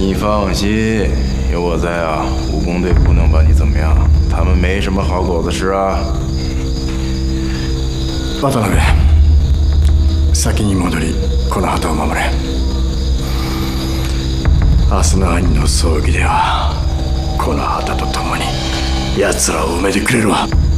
你放心，有我在啊，武工队不能把你怎么样。他们没什么好果子吃啊。 渡辺、先に戻りこの旗を守れ。明日の兄の葬儀ではこの旗と共に奴らを埋めてくれるわ。